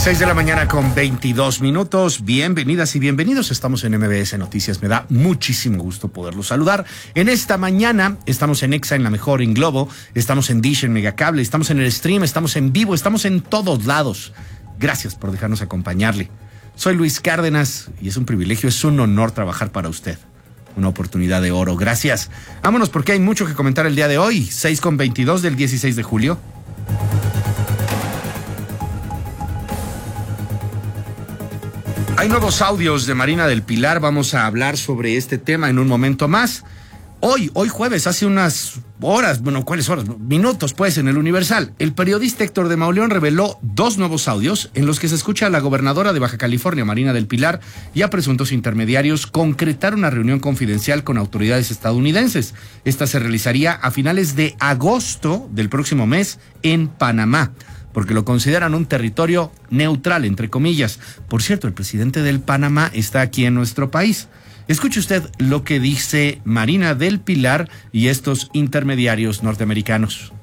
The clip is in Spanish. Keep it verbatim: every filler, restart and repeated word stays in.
seis de la mañana con veintidós minutos. Bienvenidas y bienvenidos. Estamos en M B S Noticias. Me da muchísimo gusto poderlos saludar. En esta mañana estamos en Exa, en La Mejor, en Globo. Estamos en Dish, en Megacable. Estamos en el stream. Estamos en vivo. Estamos en todos lados. Gracias por dejarnos acompañarle. Soy Luis Cárdenas y es un privilegio, es un honor trabajar para usted. Una oportunidad de oro. Gracias. Vámonos porque hay mucho que comentar el día de hoy. seis con veintidós del dieciséis de julio. Hay nuevos audios de Marina del Pilar. Vamos a hablar sobre este tema en un momento más. Hoy, hoy jueves, hace unas horas, bueno, ¿cuáles horas? Minutos, pues, en el Universal. El periodista Héctor de Mauleón reveló dos nuevos audios en los que se escucha a la gobernadora de Baja California, Marina del Pilar, y a presuntos intermediarios concretar una reunión confidencial con autoridades estadounidenses. Esta se realizaría a finales de agosto del próximo mes en Panamá, porque lo consideran un territorio neutral, entre comillas. Por cierto, el presidente del Panamá está aquí en nuestro país. Escuche usted lo que dice Marina del Pilar y estos intermediarios norteamericanos.